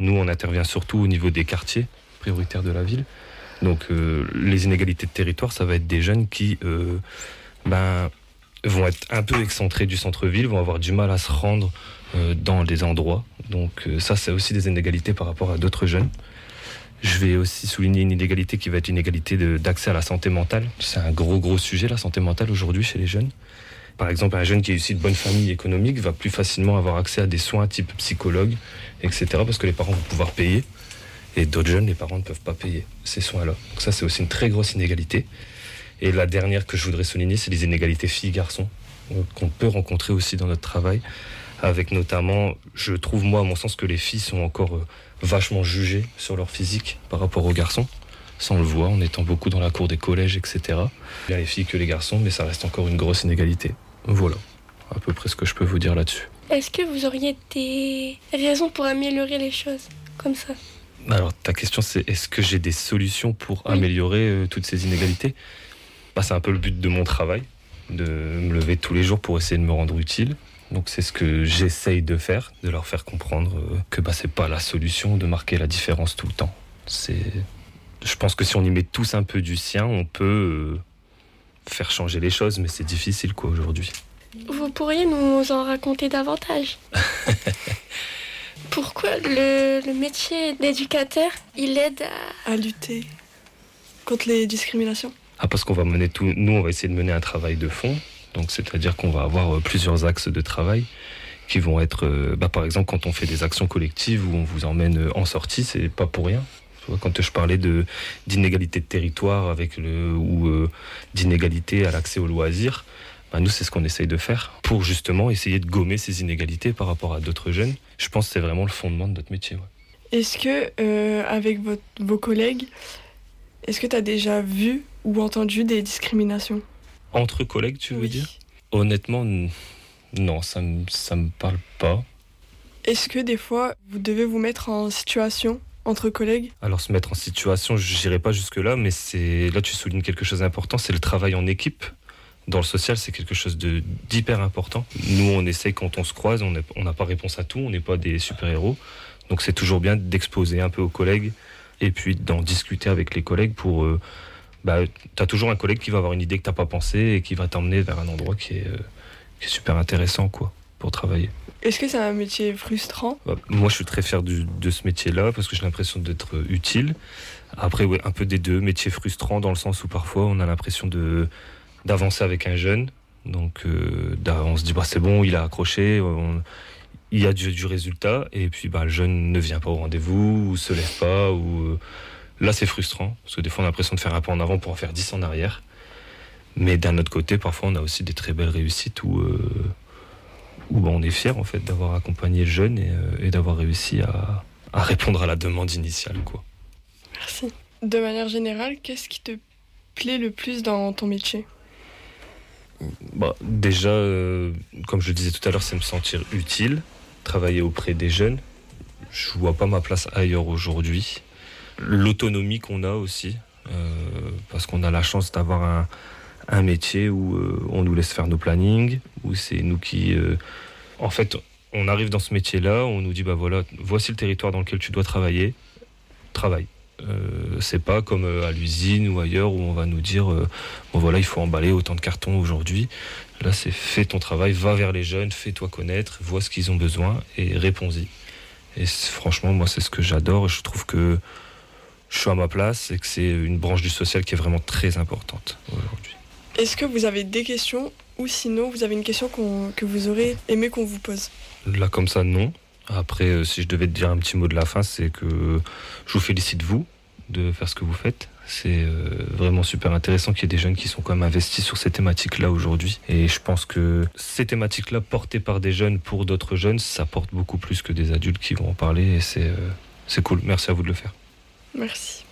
Nous, on intervient surtout au niveau des quartiers prioritaires de la ville. Donc, les inégalités de territoire, ça va être des jeunes qui vont être un peu excentrés du centre-ville, vont avoir du mal à se rendre dans des endroits. Donc, ça, c'est aussi des inégalités par rapport à d'autres jeunes. Je vais aussi souligner une inégalité qui va être une inégalité d'accès à la santé mentale. C'est un gros sujet, la santé mentale, aujourd'hui, chez les jeunes. Par exemple, un jeune qui est issu de bonne famille économique va plus facilement avoir accès à des soins type psychologue, etc. parce que les parents vont pouvoir payer. Et d'autres jeunes, les parents ne peuvent pas payer ces soins-là. Donc ça, c'est aussi une très grosse inégalité. Et la dernière que je voudrais souligner, c'est les inégalités filles-garçons, qu'on peut rencontrer aussi dans notre travail. Avec notamment, je trouve, moi, à mon sens, que les filles sont encore vachement jugées sur leur physique par rapport aux garçons. Ça, on le voit en étant beaucoup dans la cour des collèges, etc. Bien les filles que les garçons, mais ça reste encore une grosse inégalité. Voilà, à peu près ce que je peux vous dire là-dessus. Est-ce que vous auriez des raisons pour améliorer les choses comme ça ? Alors, ta question, c'est est-ce que j'ai des solutions pour améliorer toutes ces inégalités ? C'est un peu le but de mon travail, de me lever tous les jours pour essayer de me rendre utile. Donc, c'est ce que j'essaye de faire, de leur faire comprendre que c'est pas la solution de marquer la différence tout le temps. Je pense que si on y met tous un peu du sien, on peut faire changer les choses, mais c'est difficile aujourd'hui. Vous pourriez nous en raconter davantage ? Pourquoi le métier d'éducateur, il aide à lutter contre les discriminations ? Parce qu'on va nous on va essayer de mener un travail de fond, donc c'est-à-dire qu'on va avoir plusieurs axes de travail qui vont être, par exemple quand on fait des actions collectives où on vous emmène en sortie, c'est pas pour rien. Quand je parlais d'inégalité de territoire ou d'inégalité à l'accès aux loisirs, nous, c'est ce qu'on essaye de faire pour justement essayer de gommer ces inégalités par rapport à d'autres jeunes. Je pense que c'est vraiment le fondement de notre métier. Ouais. Est-ce que, avec vos collègues, est-ce que tu as déjà vu ou entendu des discriminations ? Entre collègues, tu veux dire ? Honnêtement, non, ça me parle pas. Est-ce que des fois, vous devez vous mettre en situation entre collègues ? Alors, se mettre en situation, je n'irai pas jusque-là, mais là, tu soulignes quelque chose d'important, c'est le travail en équipe. Dans le social, c'est quelque chose d'hyper important. Nous, on essaye quand on se croise, on n'a pas réponse à tout, on n'est pas des super-héros. Donc, c'est toujours bien d'exposer un peu aux collègues et puis d'en discuter avec les collègues pour... t'as toujours un collègue qui va avoir une idée que t'as pas pensé et qui va t'emmener vers un endroit qui est super intéressant, pour travailler. Est-ce que c'est un métier frustrant ? Moi, je suis très fier de ce métier-là parce que j'ai l'impression d'être utile. Après, un peu des deux, métier frustrant dans le sens où parfois on a l'impression d'avancer avec un jeune. Donc, on se dit, c'est bon, il a accroché, il y a du résultat. Et puis, le jeune ne vient pas au rendez-vous ou se lève pas. Là, c'est frustrant parce que des fois, on a l'impression de faire un pas en avant pour en faire 10 en arrière. Mais d'un autre côté, parfois, on a aussi des très belles réussites où on est fier en fait d'avoir accompagné le jeune et d'avoir réussi à répondre à la demande initiale. Merci. De manière générale, qu'est-ce qui te plaît le plus dans ton métier ? Déjà, comme je le disais tout à l'heure, c'est me sentir utile, travailler auprès des jeunes. Je vois pas ma place ailleurs aujourd'hui. L'autonomie qu'on a aussi, parce qu'on a la chance d'avoir un métier où on nous laisse faire nos plannings, où c'est nous qui... En fait, on arrive dans ce métier-là, on nous dit, voici le territoire dans lequel tu dois travailler, travaille. C'est pas comme à l'usine ou ailleurs où on va nous dire il faut emballer autant de cartons aujourd'hui. Là, c'est fais ton travail, va vers les jeunes, fais-toi connaître, vois ce qu'ils ont besoin et réponds-y. Et franchement, moi, c'est ce que j'adore. Je trouve que je suis à ma place et que c'est une branche du social qui est vraiment très importante aujourd'hui. Est-ce que vous avez des questions ou sinon vous avez une question que vous aurez aimé qu'on vous pose ? Là, comme ça, non. Après, si je devais te dire un petit mot de la fin, c'est que je vous félicite, vous, de faire ce que vous faites. C'est vraiment super intéressant qu'il y ait des jeunes qui sont quand même investis sur ces thématiques-là aujourd'hui. Et je pense que ces thématiques-là, portées par des jeunes pour d'autres jeunes, ça porte beaucoup plus que des adultes qui vont en parler. Et c'est cool. Merci à vous de le faire. Merci.